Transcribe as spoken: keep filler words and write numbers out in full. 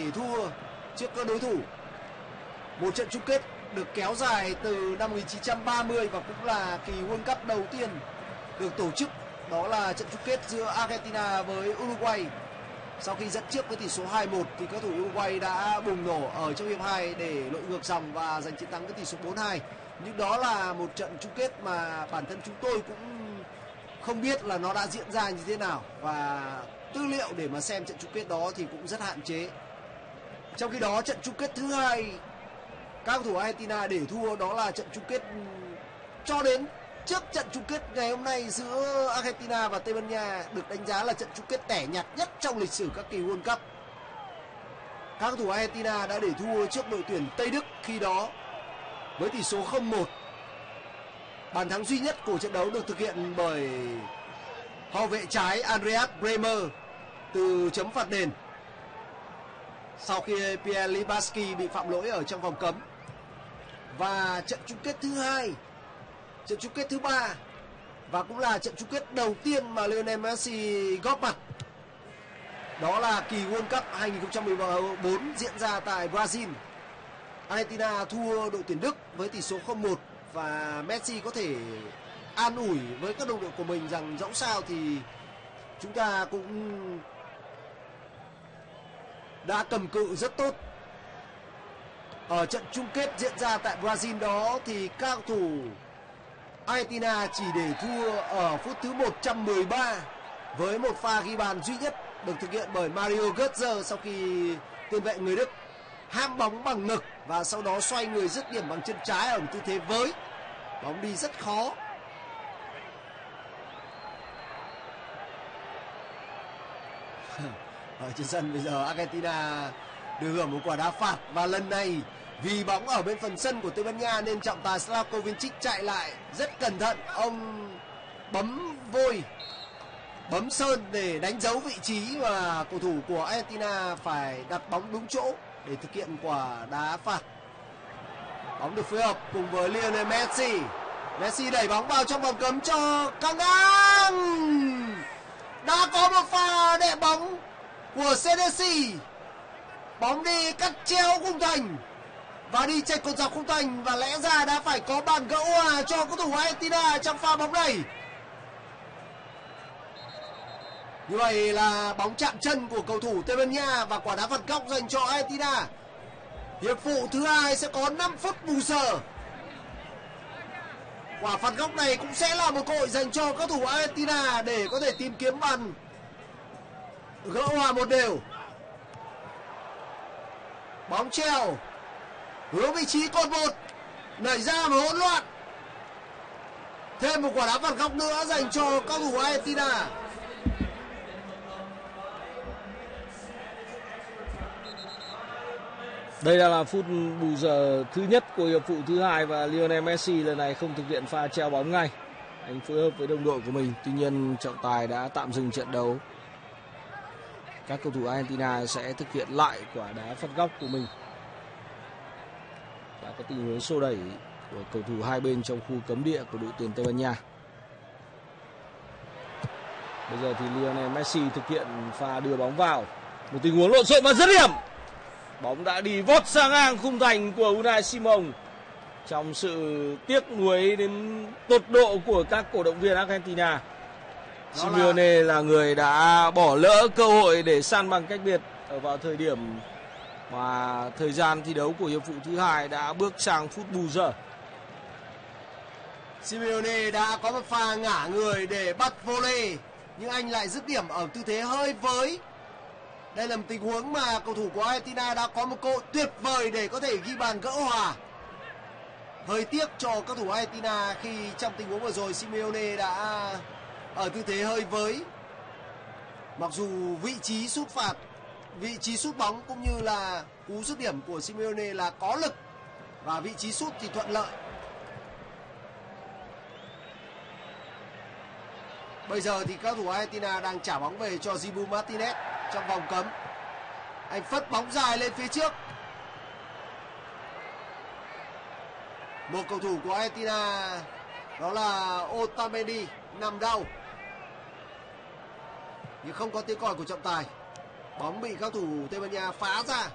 thua trước các đối thủ. Một trận chung kết được kéo dài từ năm một nghìn chín trăm ba mươi và cũng là kỳ World Cup đầu tiên được tổ chức. Đó là trận chung kết giữa Argentina với Uruguay. Sau khi dẫn trước với tỷ số hai một thì các thủ Uruguay đã bùng nổ ở trong hiệp hai để lội ngược dòng và giành chiến thắng với tỷ số bốn hai. Nhưng đó là một trận chung kết mà bản thân chúng tôi cũng không biết là nó đã diễn ra như thế nào, và tư liệu để mà xem trận chung kết đó thì cũng rất hạn chế. Trong khi đó trận chung kết thứ hai các cầu thủ Argentina để thua, đó là trận chung kết cho đến trước trận chung kết ngày hôm nay giữa Argentina và Tây Ban Nha được đánh giá là trận chung kết tẻ nhạt nhất trong lịch sử các kỳ World Cup. Các cầu thủ Argentina đã để thua trước đội tuyển Tây Đức khi đó với tỷ số không một. Bàn thắng duy nhất của trận đấu được thực hiện bởi hậu vệ trái Andreas Bremer từ chấm phạt đền sau khi Pierre Libaski bị phạm lỗi ở trong vòng cấm. Và trận chung kết thứ hai, trận chung kết thứ ba và cũng là trận chung kết đầu tiên mà Lionel Messi góp mặt, đó là kỳ World Cup hai không một bốn diễn ra tại Brazil. Argentina thua đội tuyển Đức với tỷ số không một và Messi có thể an ủi với các đồng đội của mình rằng dẫu sao thì chúng ta cũng đã cầm cự rất tốt. Ở trận chung kết diễn ra tại Brazil đó thì các cầu thủ Argentina chỉ để thua ở phút thứ một trăm mười ba với một pha ghi bàn duy nhất được thực hiện bởi Mario Götze sau khi tiền vệ người Đức ham bóng bằng ngực và sau đó xoay người dứt điểm bằng chân trái ở một tư thế với. Bóng đi rất khó. Ở trên sân bây giờ Argentina được hưởng một quả đá phạt, và lần này vì bóng ở bên phần sân của Tây Ban Nha nên trọng tài Slavko Vincic chạy lại rất cẩn thận. Ông bấm vôi, bấm sơn để đánh dấu vị trí và cầu thủ của Argentina phải đặt bóng đúng chỗ để thực hiện quả đá phạt. Bóng được phối hợp cùng với Lionel Messi. Messi đẩy bóng vào trong vòng cấm cho căng ngang. Đã có một pha đệm bóng của Senesi. Bóng đi cắt chéo khung thành và đi chệch cột dọc khung thành, và lẽ ra đã phải có bàn gỡ hòa cho cầu thủ Argentina trong pha bóng này. Như vậy là bóng chạm chân của cầu thủ Tây Ban Nha và quả đá phạt góc dành cho Argentina. Hiệp phụ thứ hai sẽ có năm phút bù giờ. Quả phạt góc này cũng sẽ là một cơ hội dành cho các thủ Argentina để có thể tìm kiếm bàn gỡ hòa một đều. Bóng treo hướng vị trí cột một, nảy ra một hỗn loạn. Thêm một quả đá phạt góc nữa dành cho các thủ Argentina. Đây là phút bù giờ thứ nhất của hiệp phụ thứ hai và Lionel Messi lần này không thực hiện pha treo bóng ngay. Anh phối hợp với đồng đội của mình. Tuy nhiên trọng tài đã tạm dừng trận đấu. Các cầu thủ Argentina sẽ thực hiện lại quả đá phạt góc của mình. Và có tình huống xô đẩy của cầu thủ hai bên trong khu cấm địa của đội tuyển Tây Ban Nha. Bây giờ thì Lionel Messi thực hiện pha đưa bóng vào. Một tình huống lộn xộn và dứt điểm. Bóng đã đi vót sang ngang khung thành của Unai Simon. Trong sự tiếc nuối đến tột độ của các cổ động viên Argentina, Simeone là... là người đã bỏ lỡ cơ hội để san bằng cách biệt ở vào thời điểm mà thời gian thi đấu của hiệp phụ thứ hai đã bước sang phút bù giờ. Simeone đã có một pha ngả người để bắt volley, nhưng anh lại dứt điểm ở tư thế hơi với. Đây là một tình huống mà cầu thủ của Argentina đã có một cơ hội tuyệt vời để có thể ghi bàn gỡ hòa. Hơi tiếc cho các thủ Argentina khi trong tình huống vừa rồi Simeone đã ở tư thế hơi với. Mặc dù vị trí sút phạt, vị trí sút bóng cũng như là cú dứt điểm của Simeone là có lực và vị trí sút thì thuận lợi. Bây giờ thì các thủ Argentina đang trả bóng về cho Dibu Martinez trong vòng cấm. Anh phất bóng dài lên phía trước. Một cầu thủ của Argentina đó là Otamendi nằm đau, nhưng không có tiếng còi của trọng tài. Bóng bị các thủ Tây Ban Nha phá ra.